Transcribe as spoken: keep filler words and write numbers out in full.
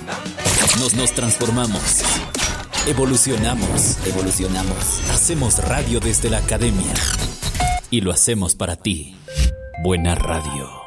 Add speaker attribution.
Speaker 1: Nos, nos transformamos. Evolucionamos, evolucionamos. Hacemos radio desde la academia. Y lo hacemos para ti. Buena radio.